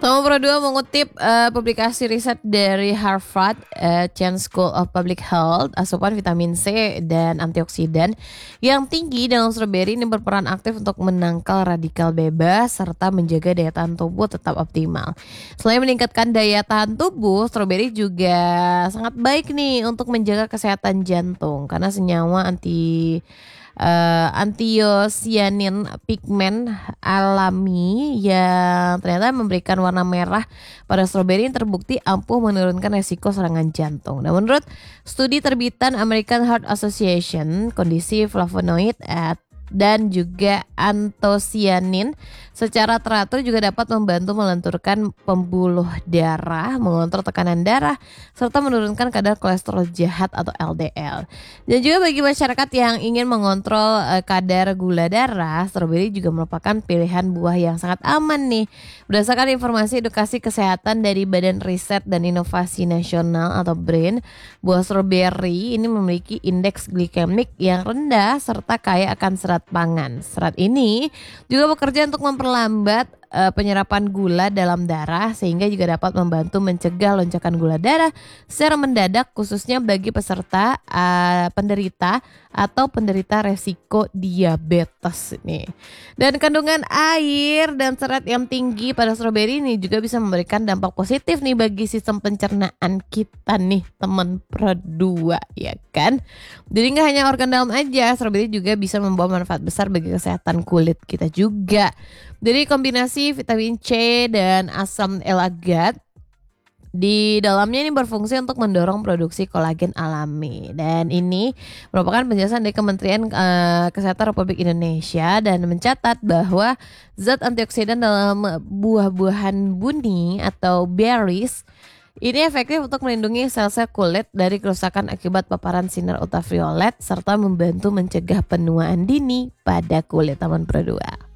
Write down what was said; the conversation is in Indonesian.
Tomo Pro 2 mengutip publikasi riset dari Harvard Chan School of Public Health, asupan vitamin C dan antioksidan yang tinggi dalam stroberi ini berperan aktif untuk menangkal radikal bebas serta menjaga daya tahan tubuh tetap optimal. Selain meningkatkan daya tahan tubuh, stroberi juga sangat baik nih untuk menjaga kesehatan jantung karena senyawa anthocyanin pigmen alami yang ternyata memberikan warna merah pada stroberi yang terbukti ampuh menurunkan resiko serangan jantung. Nah, menurut studi terbitan American Heart Association, kondisi flavonoid dan juga antosianin secara teratur juga dapat membantu melenturkan pembuluh darah, mengontrol tekanan darah, serta menurunkan kadar kolesterol jahat atau LDL. Dan juga bagi masyarakat yang ingin mengontrol kadar gula darah, stroberi juga merupakan pilihan buah yang sangat aman nih. Berdasarkan informasi edukasi kesehatan dari Badan Riset dan Inovasi Nasional atau BRIN, buah stroberi ini memiliki indeks glikemik yang rendah serta kaya akan serat pangan. Serat ini juga bekerja untuk memperlambat penyerapan gula dalam darah sehingga juga dapat membantu mencegah lonjakan gula darah secara mendadak khususnya bagi peserta penderita atau penderita resiko diabetes nih. Dan kandungan air dan serat yang tinggi pada stroberi ini juga bisa memberikan dampak positif nih bagi sistem pencernaan kita nih teman Pro 2 ya kan. Jadi nggak hanya organ dalam aja, stroberi juga bisa membawa manfaat besar bagi kesehatan kulit kita juga. Jadi kombinasi vitamin C dan asam elagat di dalamnya ini berfungsi untuk mendorong produksi kolagen alami. Dan ini merupakan penjelasan dari Kementerian Kesehatan Republik Indonesia dan mencatat bahwa zat antioksidan dalam buah-buahan buni atau berries ini efektif untuk melindungi sel-sel kulit dari kerusakan akibat paparan sinar ultraviolet serta membantu mencegah penuaan dini pada kulit teman Pro 2.